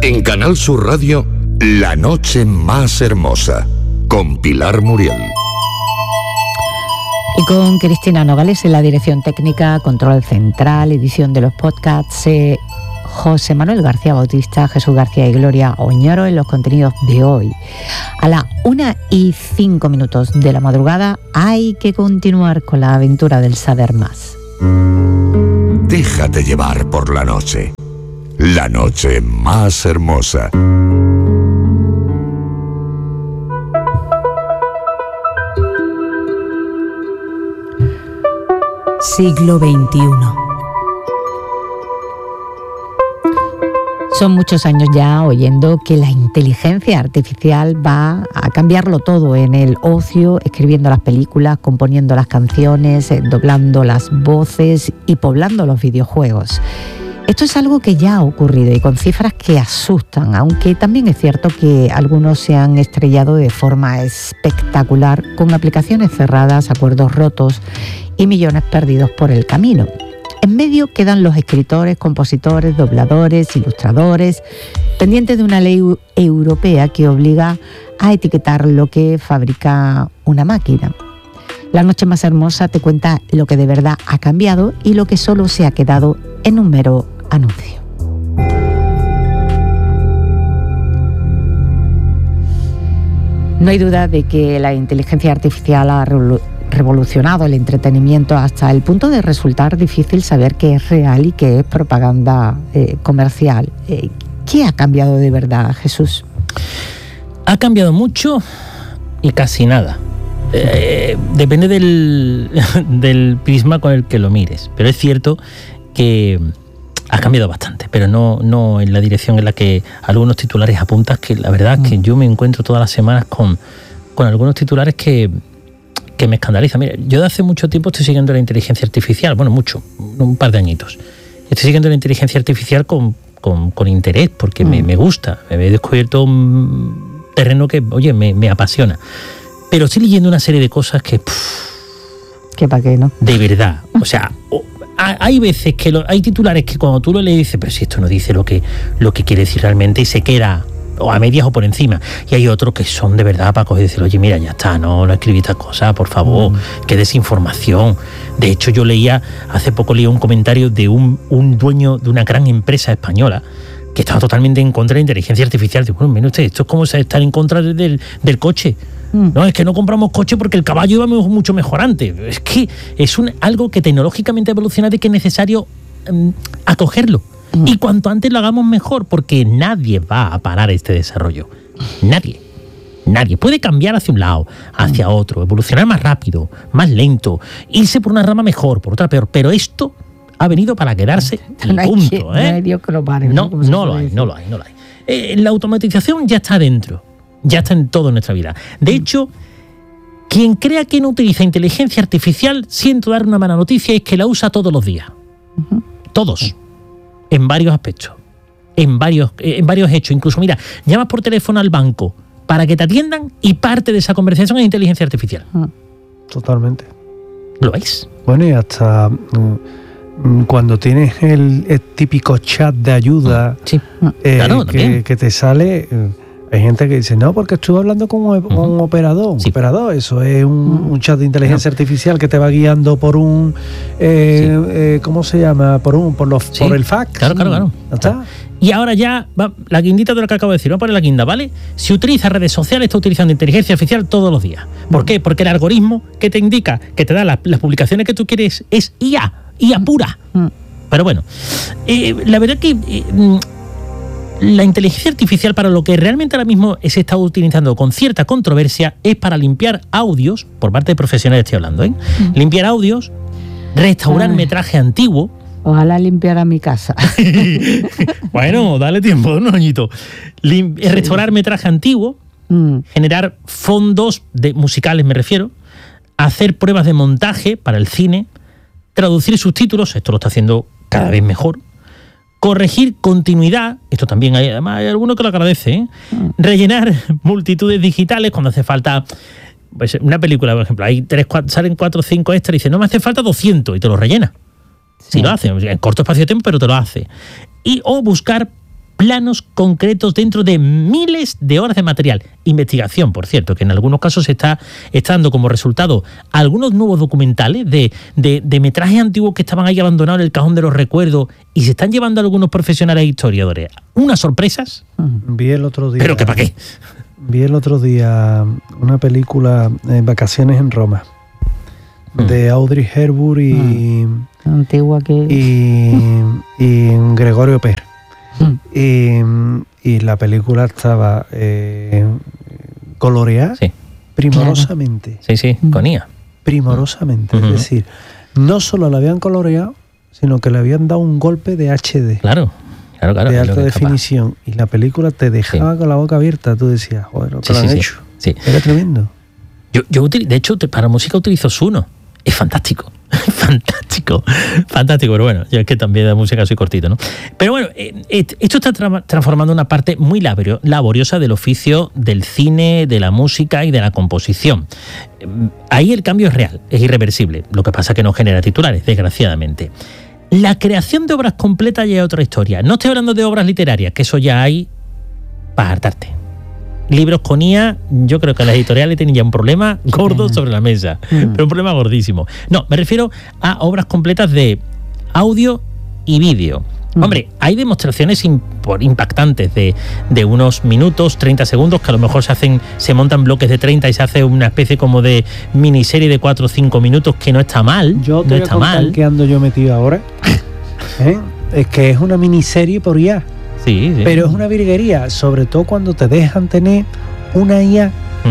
En Canal Sur Radio, La Noche Más Hermosa, con Pilar Muriel. Y con Cristina Nogales en la dirección técnica, control central, edición de los podcasts, José Manuel García Bautista, Jesús García y Gloria Oñoro en los contenidos de hoy. A las 1:05 de la madrugada hay que continuar con la aventura del saber más. Déjate llevar por la noche. La noche más hermosa. Siglo XXI. Son muchos años ya oyendo que la inteligencia artificial va a cambiarlo todo en el ocio, escribiendo las películas, componiendo las canciones, doblando las voces y poblando los videojuegos. Esto es algo que ya ha ocurrido y con cifras que asustan, aunque también es cierto que algunos se han estrellado de forma espectacular con aplicaciones cerradas, acuerdos rotos y millones perdidos por el camino. En medio quedan los escritores, compositores, dobladores, ilustradores, pendientes de una ley europea que obliga a etiquetar lo que fabrica una máquina. La Noche Más Hermosa te cuenta lo que de verdad ha cambiado y lo que solo se ha quedado en un mero anuncio. No hay duda de que la inteligencia artificial ha revolucionado el entretenimiento hasta el punto de resultar difícil saber qué es real y qué es propaganda comercial. ¿Qué ha cambiado de verdad, Jesús? Ha cambiado mucho y casi nada. Depende del prisma con el que lo mires, pero es cierto que ha cambiado bastante, pero no en la dirección en la que algunos titulares apuntan, que la verdad es que yo me encuentro todas las semanas con algunos titulares que me escandalizan. Mira, yo de hace mucho tiempo estoy siguiendo la inteligencia artificial, bueno, mucho, un par de añitos. Estoy siguiendo la inteligencia artificial con interés, porque me gusta, me he descubierto un terreno que, oye, me apasiona. Pero estoy leyendo una serie de cosas que... ¿Qué para qué, no? De verdad, o sea... Hay veces que hay titulares que cuando tú lo lees dices, pero si esto no dice lo que quiere decir realmente, y se queda o a medias o por encima. Y hay otros que son de verdad para coger y decir, oye, mira, ya está, no escribí estas cosas, por favor, qué desinformación. De hecho, yo hace poco leí un comentario de un dueño de una gran empresa española que estaba totalmente en contra de la inteligencia artificial. Digo, bueno, mire usted, esto es como estar en contra del coche. No, es que no compramos coche porque el caballo iba mucho mejor antes. Es que es algo que tecnológicamente ha evolucionado y que es necesario acogerlo. Y cuanto antes lo hagamos mejor, porque nadie va a parar este desarrollo. Nadie. Puede cambiar hacia un lado, hacia otro, evolucionar más rápido, más lento, irse por una rama mejor, por otra peor. Pero esto ha venido para quedarse y punto. No hay Dios que lo pare. No lo hay. La automatización ya está dentro. Ya está en todo en nuestra vida. De hecho, quien crea que no utiliza inteligencia artificial, siento dar una mala noticia, es que la usa todos los días. Todos. En varios aspectos. En varios hechos. Incluso, mira, llamas por teléfono al banco para que te atiendan y parte de esa conversación es inteligencia artificial. Totalmente. ¿Lo es? Bueno, y hasta cuando tienes el típico chat de ayuda claro, que te sale... Hay gente que dice, no, porque estuve hablando con un operador. Sí. Operador, eso es un chat de inteligencia artificial que te va guiando por un... ¿cómo se llama? Por el fax. Claro. ¿Está? Y ahora ya, la guindita de lo que acabo de decir, vamos a poner la guinda, ¿vale? Si utiliza redes sociales, está utilizando inteligencia artificial todos los días. ¿Por qué? Porque el algoritmo que te indica, que te da las publicaciones que tú quieres, es IA pura. Pero bueno, la verdad que... la inteligencia artificial, para lo que realmente ahora mismo se está utilizando con cierta controversia, es para limpiar audios, por parte de profesionales estoy hablando, limpiar audios, restaurar metraje antiguo. Ojalá limpiara mi casa. Bueno, dale tiempo, unos añitos. Restaurar metraje antiguo, generar fondos musicales, me refiero, hacer pruebas de montaje para el cine, traducir subtítulos, esto lo está haciendo cada vez mejor, corregir continuidad, esto también hay alguno que lo agradece, rellenar multitudes digitales cuando hace falta, pues una película, por ejemplo, hay salen 4 o 5 extras y dice, no me hace falta 200 y te lo rellena. Sí, lo hace, en corto espacio de tiempo, pero te lo hace. O buscar planos concretos dentro de miles de horas de material. Investigación, por cierto, que en algunos casos se está dando como resultado algunos nuevos documentales de metrajes antiguos que estaban ahí abandonados en el cajón de los recuerdos y se están llevando algunos profesionales e historiadores. Unas sorpresas. Vi el otro día. ¿Pero que para qué? Vi el otro día una película, Vacaciones en Roma, de Audrey Hepburn y antigua y Gregorio Pérez. Y la película estaba coloreada primorosamente. Sí, con IA. Primorosamente. Es decir, no solo la habían coloreado, sino que le habían dado un golpe de HD. Claro. De alta definición. Y la película te dejaba con la boca abierta. Tú decías, joder, lo que lo han hecho. Sí. Era tremendo. Yo de hecho, para música utilizo Suno. Es fantástico. Fantástico, pero bueno, yo es que también de música soy cortito, ¿no? Pero bueno, esto está transformando una parte muy laboriosa del oficio del cine, de la música y de la composición. Ahí el cambio es real, es irreversible. Lo que pasa es que no genera titulares, desgraciadamente. La creación de obras completas ya es otra historia. No estoy hablando de obras literarias, que eso ya hay para hartarte. Libros con IA, yo creo que las editoriales tienen ya un problema gordo sobre la mesa, pero un problema gordísimo. No, me refiero a obras completas de audio y vídeo. Hombre, hay demostraciones impactantes de unos minutos, 30 segundos, que a lo mejor se montan bloques de 30 y se hace una especie como de miniserie de 4 o 5 minutos, que no está mal. Yo te voy a contar que ando yo metido ahora. Es que es una miniserie por IA. Sí. Pero es una virguería, sobre todo cuando te dejan tener una IA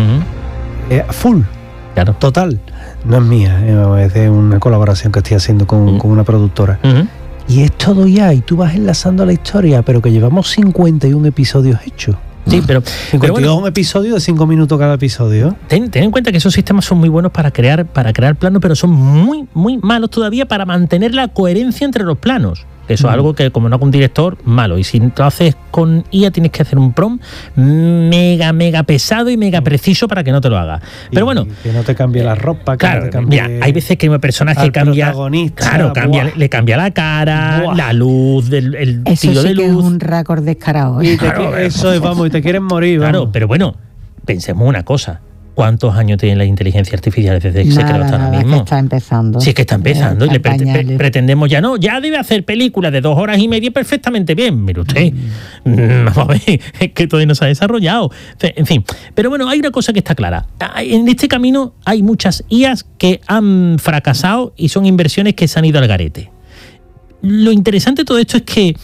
full, total. No es mía, es de una colaboración que estoy haciendo con una productora. Y es todo IA, y tú vas enlazando la historia, pero que llevamos 51 episodios hechos. Sí, pero 52 episodios de 5 minutos cada episodio. Ten en cuenta que esos sistemas son muy buenos para crear planos, pero son muy, muy malos todavía para mantener la coherencia entre los planos. Eso es algo que, como no hago un director, malo. Y si lo haces con IA, tienes que hacer un prompt mega pesado y mega preciso para que no te lo haga. Pero bueno, que no te cambie la ropa, que claro, no te cambie. Mira, hay veces que un personaje cambia. Claro, le cambia la cara, la luz, el tiro de luz. Eso sí que es un récord descarado. Eso es, vamos, y te quieren morir. Claro, vamos. pero bueno, pensemos una cosa. ¿Cuántos años tiene la inteligencia artificial desde que se creó hasta ahora mismo? Es que está empezando. Sí, es que está empezando. Y le pretendemos ya debe hacer películas de 2 horas y media perfectamente bien. Mire usted, vamos a ver, es que todavía no se ha desarrollado. En fin, pero bueno, hay una cosa que está clara. En este camino hay muchas IAs que han fracasado y son inversiones que se han ido al garete. Lo interesante de todo esto es que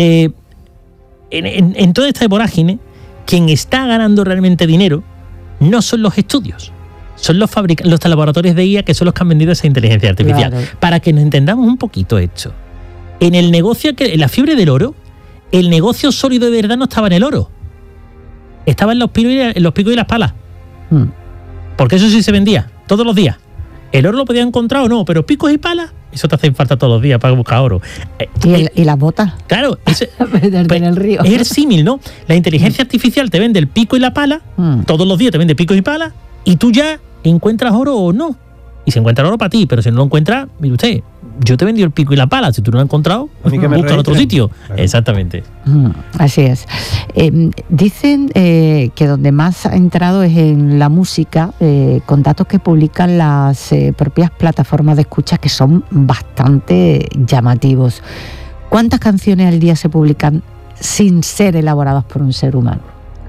en toda esta vorágine, quien está ganando realmente dinero no son los estudios, son los laboratorios de IA, que son los que han vendido esa inteligencia artificial. Claro. Para que nos entendamos un poquito esto. En el negocio, en la fiebre del oro, el negocio sólido de verdad no estaba en el oro. Estaba en los picos y las palas. Porque eso sí se vendía todos los días. El oro lo podía encontrar o no, pero picos y palas, eso te hace falta todos los días para buscar oro. ¿Y las botas? Claro, en el río. Es el símil, ¿no? La inteligencia artificial te vende el pico y la pala, todos los días te vende picos y palas, y tú ya encuentras oro o no. Y se encuentra oro para ti, pero si no lo encuentras, mire usted, yo te he vendido el pico y la pala, si tú no lo has encontrado, busca en otro sitio. Claro. Exactamente. Así es. Dicen que donde más ha entrado es en la música, con datos que publican las propias plataformas de escucha, que son bastante llamativos. ¿Cuántas canciones al día se publican sin ser elaboradas por un ser humano?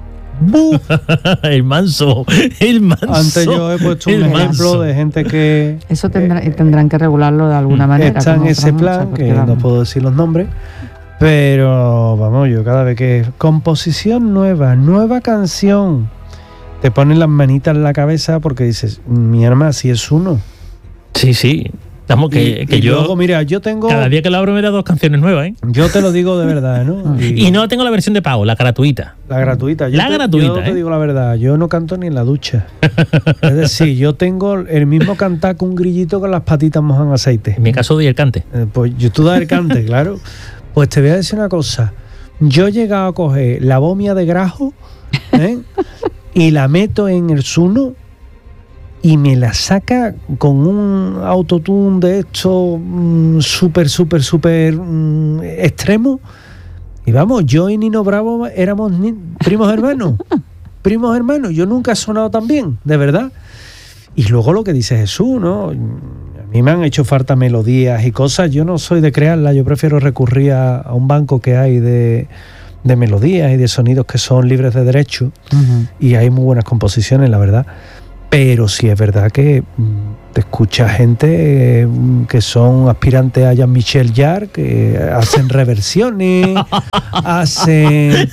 El manso. Antes yo he puesto un ejemplo de gente que... Eso tendrán que regularlo de alguna manera. Está en ese plan, que no puedo decir los nombres, pero vamos, yo cada vez que composición nueva canción, te ponen las manitas en la cabeza porque dices, mi arma, si es uno. Sí. Estamos que yo luego, mira, yo tengo... Cada día que la abro me da 2 canciones nuevas, ¿eh? Yo te lo digo de verdad, ¿no? Y no tengo la versión de pago, la gratuita. La gratuita. Yo te digo la verdad, yo no canto ni en la ducha. Es decir, yo tengo el mismo cantar que un grillito con las patitas mojan en aceite. En mi caso doy el cante. Pues tú das el cante, claro. Pues te voy a decir una cosa. Yo he llegado a coger la bomia de grajo, y la meto en el Suno y me la saca con un autotune de esto súper extremo, Y vamos, yo y Nino Bravo éramos primos hermanos. Primos hermanos. Yo nunca he sonado tan bien, de verdad. Y luego lo que dice Jesús, ¿no? A mí me han hecho falta melodías y cosas. Yo no soy de crearlas. Yo prefiero recurrir a un banco que hay de melodías y de sonidos que son libres de derecho. Y hay muy buenas composiciones, la verdad. Pero sí es verdad que te escucha gente que son aspirantes a Jean-Michel Jarre, que hacen reversiones, hacen...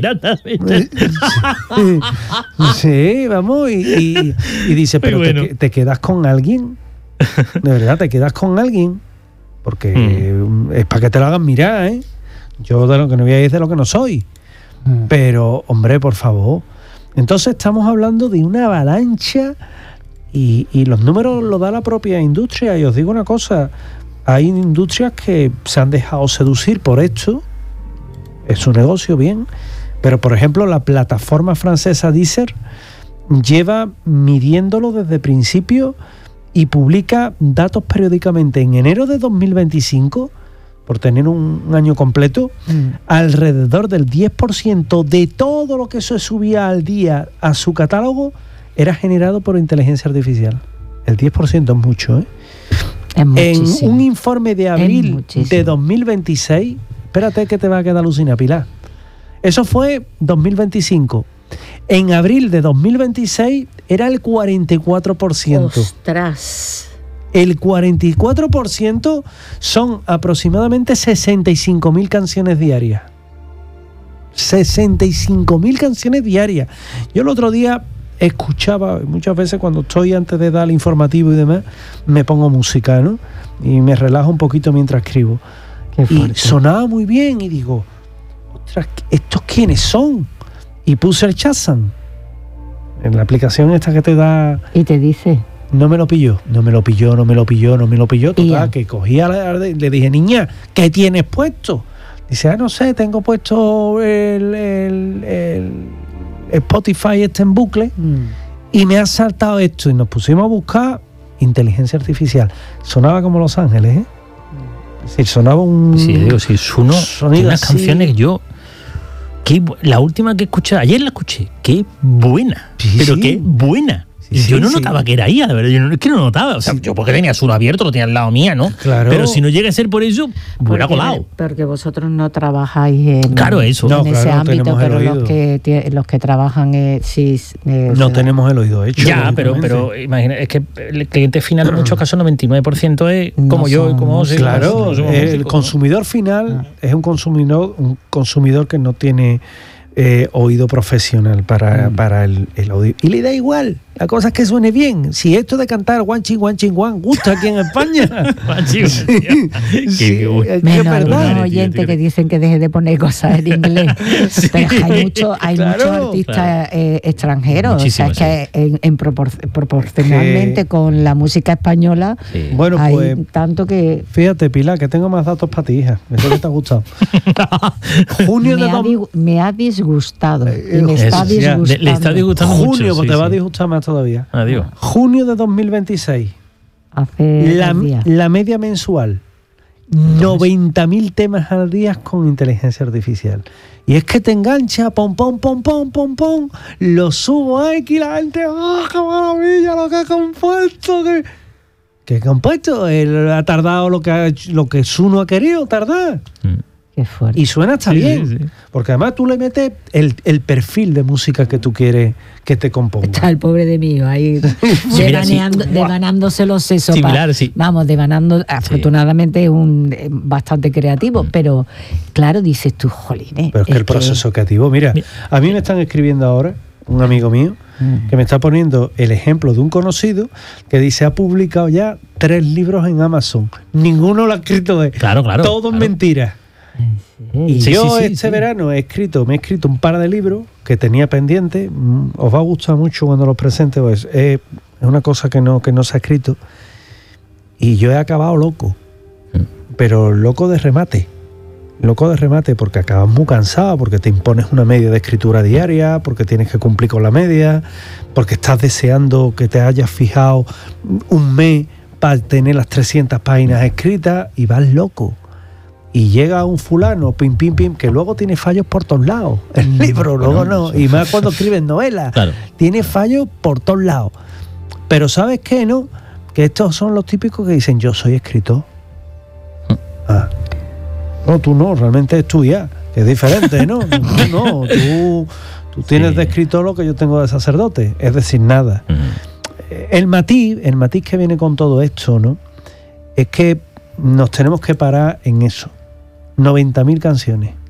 Sí, vamos, y dice, pero bueno, te quedas con alguien, de verdad, te quedas con alguien, porque es para que te lo hagan mirar, ¿eh? Yo de lo que no voy a ir es de lo que no soy. Pero, hombre, por favor... Entonces estamos hablando de una avalancha y los números lo da la propia industria. Y os digo una cosa, hay industrias que se han dejado seducir por esto, es su negocio, bien, pero por ejemplo la plataforma francesa Deezer lleva midiéndolo desde el principio y publica datos periódicamente. En enero de 2025, por tener un año completo, alrededor del 10% de todo lo que se subía al día a su catálogo era generado por inteligencia artificial. El 10% es mucho, ¿eh? Es muchísimo. En un informe de abril de 2026, espérate que te va a quedar alucinada, Pilar. Eso fue 2025. En abril de 2026 era el 44%. ¡Ostras! El 44% son aproximadamente 65.000 canciones diarias. 65.000 canciones diarias. Yo el otro día escuchaba, muchas veces cuando estoy antes de dar el informativo y demás, me pongo música, ¿no? Y me relajo un poquito mientras escribo. Y sonaba muy bien y digo, ostras, ¿estos quiénes son? Y puse el Shazam, en la aplicación esta que te da... Y te dice... No me lo pilló. Total, que cogía, le dije, niña, ¿qué tienes puesto? Dice, no sé, tengo puesto el Spotify en bucle y me ha saltado esto. Y nos pusimos a buscar inteligencia artificial. Sonaba como Los Ángeles, ¿eh? Es decir, sonaba un... Sí, digo, sí, tiene unas canciones yo... la última que escuché, ayer la escuché, qué buena, pero qué buena. Yo no notaba que era IA, de verdad. Es que no notaba. O sea, yo porque tenías uno abierto, lo tenía al lado mía, ¿no? Claro. Pero si no llega a ser por eso, hubiera colado. Porque vosotros no trabajáis en, eso. en ese ámbito, pero los que trabajan no tenemos el oído hecho. Ya, pero imagina, es que el cliente final en muchos casos 99% es como yo y como vos. Claro, el consumidor final es un consumidor que no tiene oído profesional para el audio. Y le da igual. La cosa es que suene bien. Si esto de cantar One Chin One Chin One gusta aquí en España. Menos algunos oyentes que dicen que deje de poner cosas en inglés. Pero hay muchos artistas extranjeros. Muchísimo, o sea, es que proporcionalmente con la música española bueno, hay pues, tanto que... Fíjate, Pilar, que tengo más datos para ti, hija. Eso que te ha gustado. Me ha disgustado. Me está disgustando. Le está disgustando junio, mucho. Pues te va a disgustar más todavía. Adiós. Junio de 2026. La media mensual. 90.000 temas al día con inteligencia artificial. Y es que te engancha, pom, lo subo aquí, la gente, ¡ah, qué maravilla lo que ha compuesto! ¿Qué compuesto? Él ha tardado lo que Suno ha querido tardar. Qué fuerte. Y suena hasta bien. Sí. Porque además tú le metes el perfil de música que tú quieres que te componga. Está el pobre de mí ahí devanándose los sesos. Vamos, devanando. Afortunadamente es bastante creativo, pero claro, dices tú, jolines. Pero es que el proceso creativo, mira, a mí me están escribiendo ahora un amigo mío que me está poniendo el ejemplo de un conocido que dice ha publicado ya 3 libros en Amazon. Ninguno lo ha escrito él. Claro. Todo es mentira. Y yo este verano me he escrito un par de libros que tenía pendiente. Os va a gustar mucho cuando los presente, pues es una cosa que no se ha escrito. Y yo he acabado loco, pero loco de remate, porque acabas muy cansado, porque te impones una media de escritura diaria, porque tienes que cumplir con la media, porque estás deseando que te hayas fijado un mes para tener las 300 páginas escritas y vas loco. y llega un fulano, pim, pim, pim, que luego tiene fallos por todos lados. El libro, luego no. Y más cuando escriben novelas. Claro. Tiene fallos por todos lados. Pero ¿sabes qué, no? Que estos son los típicos que dicen, yo soy escritor. No, tú no, realmente es tuya, que es diferente, ¿no? Tú tienes de escritor lo que yo tengo de sacerdote, es decir, nada. El matiz que viene con todo esto, ¿no? Es que nos tenemos que parar en eso. 90.000 canciones.